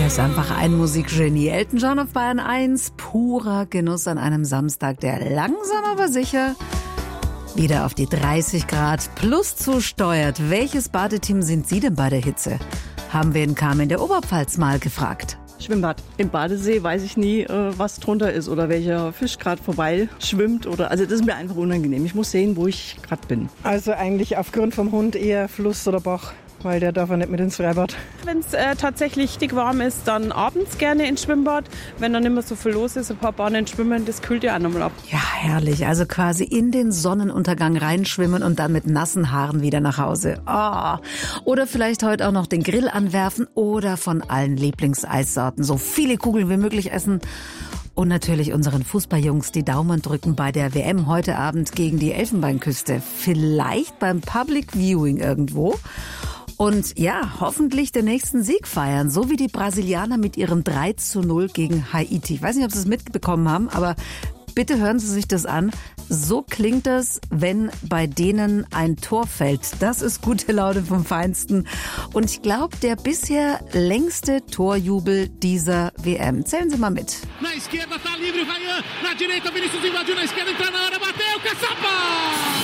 Er ist einfach ein Musikgenie. Elton John auf Bayern 1. Purer Genuss an einem Samstag, der langsam aber sicher wieder auf die 30 Grad plus zusteuert. Welches Badeteam sind Sie denn bei der Hitze? Haben wir in Kam in der Oberpfalz mal gefragt. Schwimmbad. Im Badesee weiß ich nie, was drunter ist oder welcher Fisch gerade vorbei schwimmt. Also das ist mir einfach unangenehm. Ich muss sehen, wo ich gerade bin. Also eigentlich aufgrund vom Hund eher Fluss oder Bach, weil der darf ja nicht mit ins Freibad. Wenn es tatsächlich dick warm ist, dann abends gerne ins Schwimmbad. Wenn dann nicht mehr so viel los ist, ein paar Bahnen schwimmen, das kühlt ja auch nochmal ab. Ja, herrlich. Also quasi in den Sonnenuntergang reinschwimmen und dann mit nassen Haaren wieder nach Hause. Oh. Oder vielleicht heute auch noch den Grill anwerfen oder von allen Lieblingseissorten so viele Kugeln wie möglich essen. Und natürlich unseren Fußballjungs die Daumen drücken bei der WM heute Abend gegen die Elfenbeinküste. Vielleicht beim Public Viewing irgendwo. Und ja, hoffentlich den nächsten Sieg feiern, so wie die Brasilianer mit ihrem 3:0 gegen Haiti. Ich weiß nicht, ob Sie es mitbekommen haben, aber bitte hören Sie sich das an. So klingt es, wenn bei denen ein Tor fällt. Das ist gute Laune vom Feinsten. Und ich glaube, der bisher längste Torjubel dieser WM. Zählen Sie mal mit. Na esquerda tá livre, Ryan. Na direita, Vinícius invadiu na esquerda, entra na área, bateu, Caçapa!